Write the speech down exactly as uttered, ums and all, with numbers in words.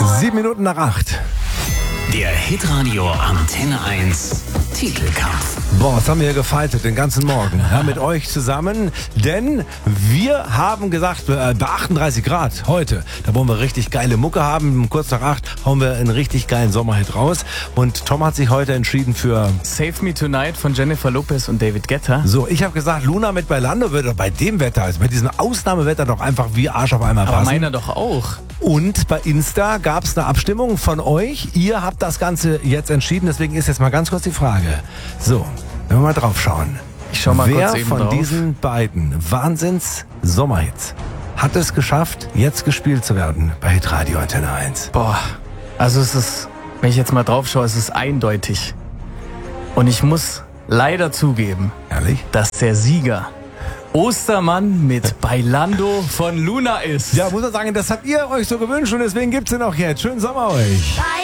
Sieben Minuten nach acht. Der Hitradio Antenne eins Titelkampf. Boah, was haben wir hier gefaltet den ganzen Morgen ja, mit euch zusammen, denn wir haben gesagt, äh, bei achtunddreißig Grad heute, da wollen wir richtig geile Mucke haben. Kurz nach acht hauen wir einen richtig geilen Sommerhit raus und Tom hat sich heute entschieden für Save Me Tonight von Jennifer Lopez und David Guetta. So, ich habe gesagt, Luna mit Bailando würde bei dem Wetter, also bei diesem Ausnahmewetter doch einfach wie Arsch auf einmal passen. Aber meiner doch auch. Und bei Insta gab es eine Abstimmung von euch. Ihr habt das Ganze jetzt entschieden, deswegen ist jetzt mal ganz kurz die Frage. So, wenn wir mal drauf schauen. Ich schau mal Wer kurz eben von drauf. diesen beiden Wahnsinns-Sommerhits hat es geschafft, jetzt gespielt zu werden bei Hitradio Antenne eins? Boah, also es ist, wenn ich jetzt mal drauf schaue, es ist eindeutig. Und ich muss leider zugeben, Ehrlich? dass der Sieger Ostermann mit Bailando von Luna ist. Ja, muss man sagen, das habt ihr euch so gewünscht und deswegen gibt's den auch jetzt. Schönen Sommer euch.